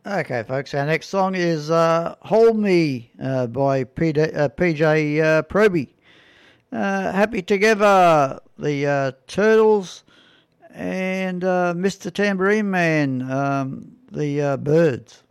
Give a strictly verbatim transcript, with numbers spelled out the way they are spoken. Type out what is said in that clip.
Okay, folks, our next song is uh, Hold Me uh, by P D, uh, P J uh, Proby. Uh, happy together, the uh, Turtles and uh, Mister Tambourine Man, um, the uh, Birds.